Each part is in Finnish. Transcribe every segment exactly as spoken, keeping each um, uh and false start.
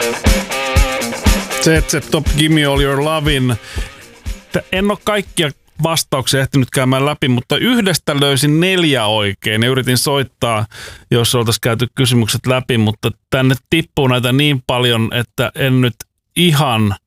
Z Z Top, Gimme All Your Lovin'. En ole kaikkia vastauksia ehtinyt käymään läpi, mutta yhdestä löysin neljä oikein ja yritin soittaa, jos oltaisiin käyty kysymykset läpi, mutta tänne tippuu näitä niin paljon, että en nyt ihan...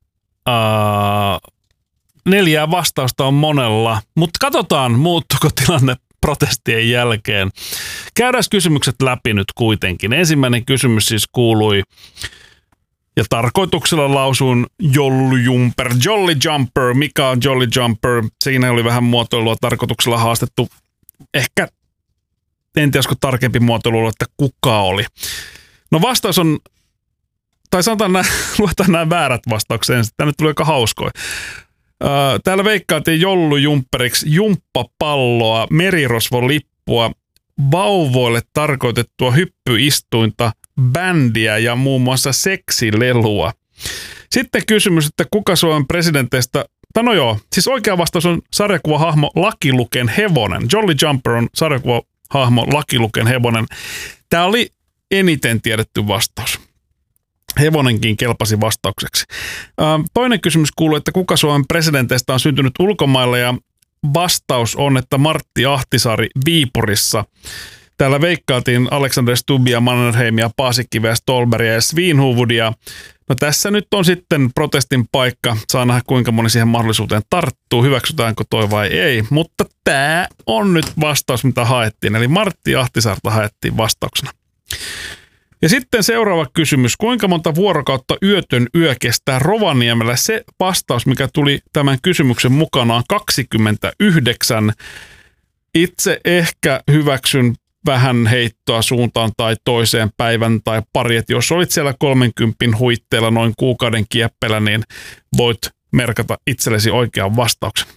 Uh, neljää vastausta on monella, mutta katsotaan, muuttuuko tilanne protestien jälkeen. Käydään kysymykset läpi nyt kuitenkin. Ensimmäinen kysymys siis kuului, ja tarkoituksella lausuin Jolly Jumper, Jolly Jumper, mikä on Jolly Jumper? Siinä oli vähän muotoilua tarkoituksella haastettu. Ehkä, en tiedä, olisiko tarkempi muotoilu, että kuka oli. No vastaus on, tai sanotaan nämä, luetaan nämä väärät vastaukset ensin. Tänne tuli aika hauskoja. Täällä veikkaatiin jollujumperiksi jumppapalloa, merirosvolippua, vauvoille tarkoitettua hyppyistuinta, bändiä ja muun muassa seksilelua. Sitten kysymys, että kuka Suomen presidenteistä... No joo, siis oikea vastaus on sarjakuvahahmo Lucky Luken hevonen. Jolly Jumper on sarjakuvahahmo Lucky Luken hevonen. Tämä oli eniten tiedetty vastaus. Hevonenkin kelpasi vastaukseksi. Toinen kysymys kuuluu, että kuka Suomen presidenteistä on syntynyt ulkomailla, ja vastaus on, että Martti Ahtisaari Viipurissa. Täällä veikkaatiin Alexander Stubbia, Mannerheimia, Paasikiveä, Stolberia ja Svinhuvudia. No tässä nyt on sitten protestin paikka. Saa nähdä, kuinka moni siihen mahdollisuuteen tarttuu, hyväksytäänkö toi vai ei. Mutta tämä on nyt vastaus, mitä haettiin. Eli Martti Ahtisaarta haettiin vastauksena. Ja sitten seuraava kysymys. Kuinka monta vuorokautta yötön yö kestää Rovaniemellä? Se vastaus, mikä tuli tämän kysymyksen mukana, on kaksikymmentäyhdeksän. Itse ehkä hyväksyn vähän heittoa suuntaan tai toiseen päivän tai pari. Että jos olit siellä kolmenkympin huitteella noin kuukauden kieppeillä, niin voit merkata itsellesi oikean vastauksen.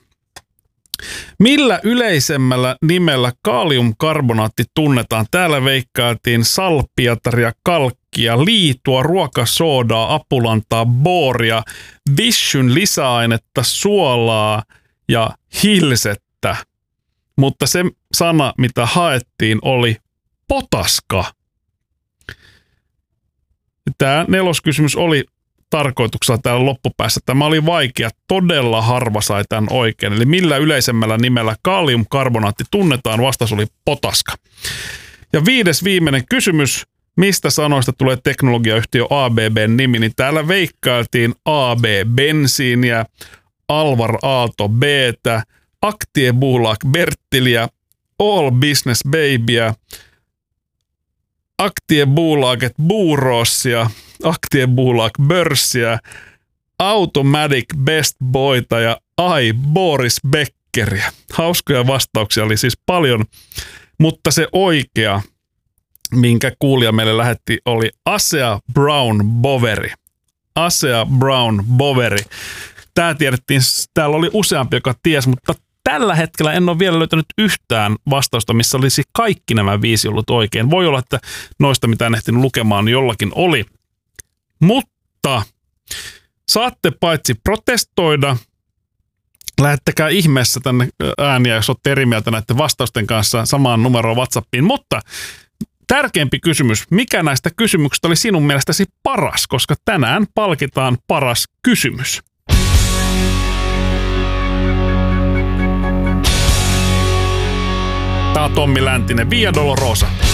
Millä yleisemmällä nimellä kaaliumkarbonaatti tunnetaan? Täällä veikkaatiin salpiataria, kalkkia, liitua, ruokasoodaa, apulantaa, booria, vishyn lisäainetta, suolaa ja hilsettä. Mutta se sana, mitä haettiin, oli potaska. Tämä neloskysymys oli tarkoituksella täällä loppupäässä. Tämä oli vaikea. Todella harva sai tämän oikein. Eli millä yleisemmällä nimellä kaaliumkarbonaatti tunnetaan? Vastaus oli potaska. Ja viides viimeinen kysymys. Mistä sanoista tulee teknologiayhtiö A B B:n nimi? Niin täällä veikkailtiin A B-bensiiniä, Alvar Aalto B:tä, Aktiebolag Bertiliä, All Business Babyä, Aktiebolaget Buurossia, Aktiebolag Börssiä, Automatic Best Boyta ja ai Boris Beckeriä. Hauskoja vastauksia oli siis paljon, mutta se oikea, minkä kuulija meille lähetti, oli Asea Brown Boveri. Asea Brown Boveri. Tämä tiedettiin, täällä oli useampi, joka tiesi, mutta tällä hetkellä en ole vielä löytänyt yhtään vastausta, missä olisi kaikki nämä viisi ollut oikein. Voi olla, että noista, mitä en ehtinyt lukemaan, jollakin oli. Mutta saatte paitsi protestoida, lähettäkää ihmeessä tänne ääniä, jos olette eri mieltä näiden vastausten kanssa samaan numeroon WhatsAppiin. Mutta tärkeämpi kysymys, mikä näistä kysymyksistä oli sinun mielestäsi paras, koska tänään palkitaan paras kysymys. Tämä on Tommi Läntinen, Via Dolorosa.